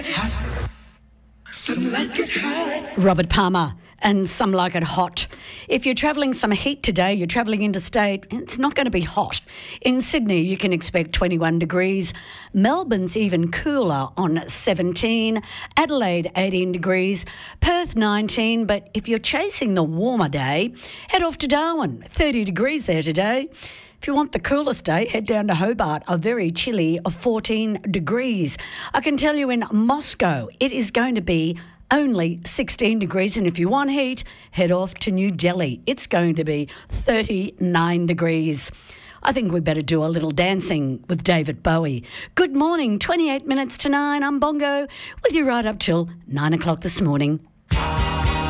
Some like it hot. Robert Palmer and Some Like It Hot. If you're travelling some heat today, you're travelling interstate, it's not going to be hot. In Sydney, you can expect 21 degrees. Melbourne's even cooler on 17. Adelaide, 18 degrees. Perth, 19. But if you're chasing the warmer day, head off to Darwin. 30 degrees there today. If you want the coolest day, head down to Hobart, a very chilly 14 degrees. I can tell you in Moscow, it is going to be only 16 degrees. And if you want heat, head off to New Delhi. It's going to be 39 degrees. I think we better do a little dancing with David Bowie. Good morning, 28 minutes to 9. I'm Bongo with you right up till 9 o'clock this morning.